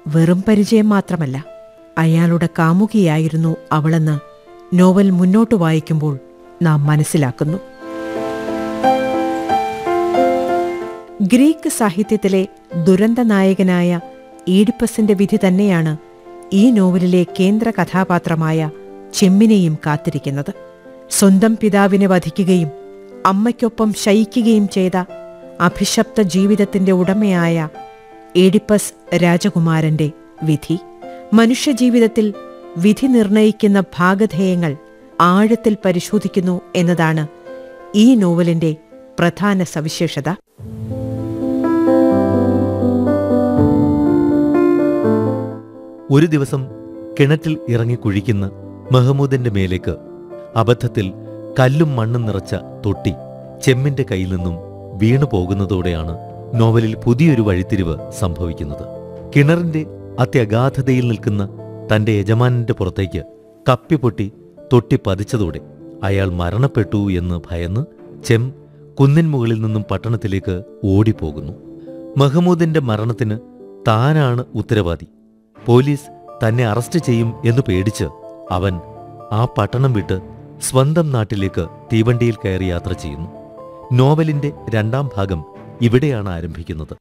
വെറും പരിചയം മാത്രമല്ല, അയാളുടെ കാമുകിയായിരുന്നു അവളെന്ന് നോവൽ മുന്നോട്ട് വായിക്കുമ്പോൾ നാം മനസ്സിലാക്കുന്നു. ഗ്രീക്ക് സാഹിത്യത്തിലെ ദുരന്ത നായകനായ ഈഡിപ്പസിന്റെ വിധി തന്നെയാണ് ഈ നോവലിലെ കേന്ദ്ര കഥാപാത്രമായ ചെമ്മിനെയും കാത്തിരിക്കുന്നത്. സ്വന്തം പിതാവിനെ വധിക്കുകയും അമ്മയ്ക്കൊപ്പം ശയിക്കുകയും ചെയ്ത അഭിശപ്ത ജീവിതത്തിന്റെ ഉടമയായ ഈഡിപ്പസ് രാജകുമാരന്റെ വിധി. മനുഷ്യജീവിതത്തിൽ വിധി നിർണയിക്കുന്ന ഭാഗധേയങ്ങൾ ആഴത്തിൽ പരിശോധിക്കുന്നു എന്നതാണ് ഈ നോവലിന്റെ പ്രധാന സവിശേഷത. ഒരു ദിവസം കിണറ്റിൽ ഇറങ്ങി കുഴിക്കുന്ന മഹമൂദിന്റെ മേലേക്ക് അബദ്ധത്തിൽ കല്ലും മണ്ണും നിറച്ച തൊട്ടി ചെമ്മിന്റെ കയ്യിൽ നിന്നും വീണു പോകുന്നതോടെയാണ് നോവലിൽ പുതിയൊരു വഴിത്തിരിവ് സംഭവിക്കുന്നത്. കിണറിന്റെ അത്യഗാധതയിൽ നിൽക്കുന്ന തന്റെ യജമാനന്റെ പുറത്തേക്ക് കപ്പിപ്പൊട്ടി തൊട്ടി പതിച്ചതോടെ അയാൾ മരണപ്പെട്ടു എന്ന് ഭയന്ന് ചെം കുന്നിൻ മുകളിൽ നിന്നും പട്ടണത്തിലേക്ക് ഓടിപ്പോകുന്നു. മഹമൂദിന്റെ മരണത്തിന് താനാണ് ഉത്തരവാദി. പോലീസ് തന്നെ അറസ്റ്റ് ചെയ്യും എന്ന് പേടിച്ച് അവൻ ആ പട്ടണം വിട്ട് സ്വന്തം നാട്ടിലേക്ക് തീവണ്ടിയിൽ കയറി യാത്ര ചെയ്യുന്നു. നോവലിന്റെ രണ്ടാം ഭാഗം ഇവിടെയാണ് ആരംഭിക്കുന്നത്.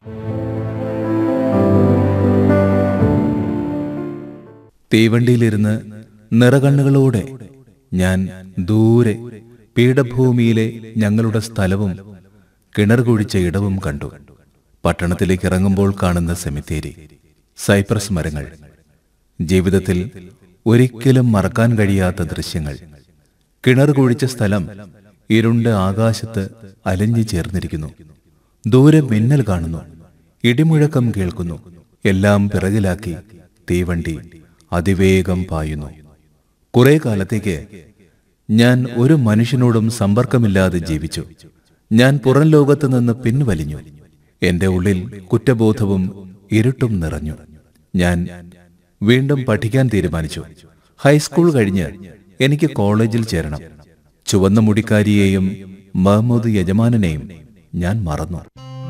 തീവണ്ടിയിലിരുന്ന് നിറകണ്ണുകളോടെ ഞാൻ ദൂരെ പീഠഭൂമിയിലെ ഞങ്ങളുടെ സ്ഥലവും കിണർ കുഴിച്ച ഇടവും കണ്ടു. പട്ടണത്തിലേക്ക് ഇറങ്ങുമ്പോൾ കാണുന്ന സെമിത്തേരി, സൈപ്രസ് മരങ്ങൾ, ജീവിതത്തിൽ ഒരിക്കലും മറക്കാൻ കഴിയാത്ത ദൃശ്യങ്ങൾ. കിണർ കുഴിച്ച സ്ഥലം ഇരുണ്ട ആകാശത്ത് അലഞ്ഞു ചേർന്നിരിക്കുന്നു. ദൂരെ മിന്നൽ കാണുന്നു, ഇടിമുഴക്കം കേൾക്കുന്നു. എല്ലാം പിറകിലാക്കി തീവണ്ടി അതിവേഗം പായുന്നു. കുറെ കാലത്തേക്ക് ഞാൻ ഒരു മനുഷ്യനോടും സമ്പർക്കമില്ലാതെ ജീവിച്ചു. ഞാൻ പുറം ലോകത്ത് നിന്ന് പിൻവലിഞ്ഞു. എന്റെ ഉള്ളിൽ കുറ്റബോധവും ഇരുട്ടും നിറഞ്ഞു. ഞാൻ വീണ്ടും പഠിക്കാൻ തീരുമാനിച്ചു. ഹൈസ്കൂൾ കഴിഞ്ഞ് എനിക്ക് കോളേജിൽ ചേരണം. ചുവന്ന മുടിക്കാരിയെയും മഹ്മൂദ് യജമാനെയും ഞാൻ മറന്നു.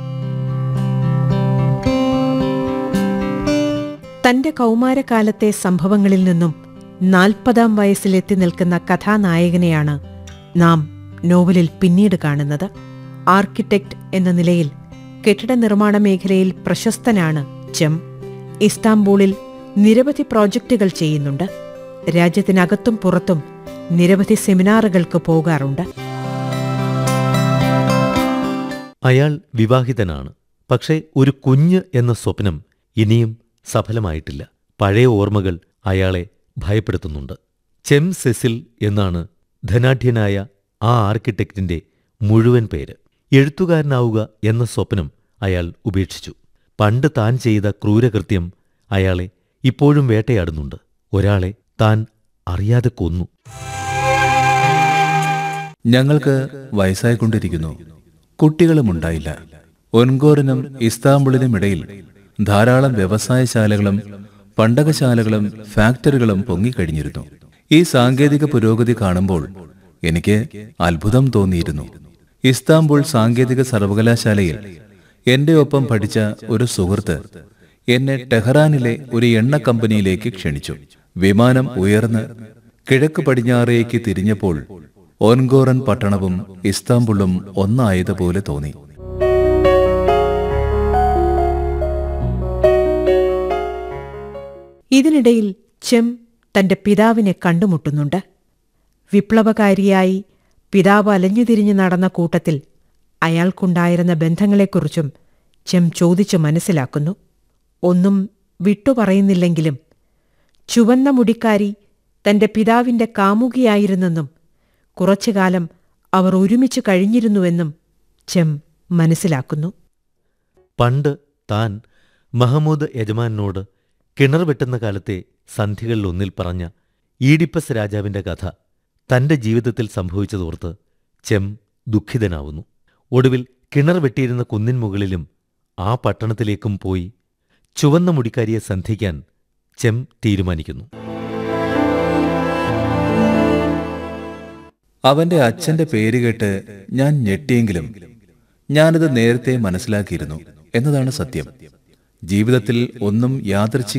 തന്റെ കൗമാരകാലത്തെ സംഭവങ്ങളിൽ നിന്നും 40-ാം വയസ്സിലെത്തി നിൽക്കുന്ന കഥാനായകനെയാണ് നാം നോവലിൽ പിന്നീട് കാണുന്നത്. ആർക്കിടെക്ട് എന്ന നിലയിൽ കെട്ടിട നിർമ്മാണ മേഖലയിൽ പ്രശസ്തനാണ് ചെം. ഇസ്താംബൂളിൽ നിരവധി പ്രോജക്റ്റുകൾ ചെയ്യുന്നുണ്ട്. രാജ്യത്തിനകത്തും പുറത്തും നിരവധി സെമിനാറുകൾക്ക് പോകാറുണ്ട്. അയാൾ വിവാഹിതനാണ്. പക്ഷേ ഒരു കുഞ്ഞ് എന്ന സ്വപ്നം ഇനിയും സഫലമായിട്ടില്ല. പഴയ ഓർമ്മകൾ അയാളെ ഭയപ്പെടുത്തുന്നുണ്ട്. ചെം സെസിൽ എന്നാണ് ധനാഢ്യനായ ആ ആർക്കിടെക്റ്റിന്റെ മുഴുവൻ പേര്. എഴുത്തുകാരനാവുക എന്ന സ്വപ്നം അയാൾ ഉപേക്ഷിച്ചു. പണ്ട് താൻ ചെയ്ത ക്രൂരകൃത്യം അയാളെ ഇപ്പോഴും വേട്ടയാടുന്നുണ്ട്. ഒരാളെ താൻ അറിയാതെ കൊന്നു. ഞങ്ങൾക്ക് വയസ്സായിക്കൊണ്ടിരിക്കുന്നു. കുട്ടികളുമുണ്ടായില്ല. ഒൻഗോറിനും ഇസ്താംബുളിനും ഇടയിൽ ധാരാളം വ്യവസായശാലകളും പണ്ടകശാലകളും ഫാക്ടറികളും പൊങ്ങിക്കഴിഞ്ഞിരുന്നു. ഈ സാങ്കേതിക പുരോഗതി കാണുമ്പോൾ എനിക്ക് അത്ഭുതം തോന്നിയിരുന്നു. ഇസ്താംബുൾ സാങ്കേതിക സർവകലാശാലയിൽ എന്റെ ഒപ്പം പഠിച്ച ഒരു സുഹൃത്ത് എന്നെ ടെഹ്റാനിലെ ഒരു എണ്ണ കമ്പനിയിലേക്ക് ക്ഷണിച്ചു. വിമാനം ഉയർന്ന് കിഴക്ക് പടിഞ്ഞാറേക്ക് തിരിഞ്ഞപ്പോൾ ഓൻഗോറൻ പട്ടണവും ഇസ്താംബുളും ഒന്നായതുപോലെ തോന്നി. ഇതിനിടയിൽ ചെം തന്റെ പിതാവിനെ കണ്ടുമുട്ടുന്നുണ്ട്. വിപ്ലവകാരിയായി പിതാവ് അലഞ്ഞുതിരിഞ്ഞു നടന്ന കൂട്ടത്തിൽ അയാൾക്കുണ്ടായിരുന്ന ബന്ധങ്ങളെക്കുറിച്ചും ചെം ചോദിച്ചു മനസ്സിലാക്കുന്നു. ഒന്നും വിട്ടുപറയുന്നില്ലെങ്കിലും ചുവന്ന മുടിക്കാരി തന്റെ പിതാവിന്റെ കാമുകിയായിരുന്നെന്നും കുറച്ചുകാലം അവർ ഒരുമിച്ച് കഴിഞ്ഞിരുന്നുവെന്നും ചെം മനസ്സിലാക്കുന്നു. പണ്ട് താൻ മഹമൂദ് യജമാനോട് കിണർ വെട്ടുന്ന കാലത്തെ സന്ധികളിലൊന്നിൽ പറഞ്ഞ ഈഡിപ്പസ് രാജാവിന്റെ കഥ തന്റെ ജീവിതത്തിൽ സംഭവിച്ചതോർത്ത് ചെം ദുഃഖിതനാവുന്നു. ഒടുവിൽ കിണർ വെട്ടിയിരുന്ന കുന്നിൻ മുകളിലും ആ പട്ടണത്തിലേക്കും പോയി ചുവന്ന മുടിക്കാരിയെ സന്ധിക്കാൻ ചെം തീരുമാനിക്കുന്നു. അവന്റെ അച്ഛന്റെ പേര് കേട്ട് ഞാൻ ഞെട്ടിയെങ്കിലും ഞാനത് നേരത്തെ മനസ്സിലാക്കിയിരുന്നു എന്നതാണ് സത്യം. ജീവിതത്തിൽ ഒന്നും യാദൃച്ഛിക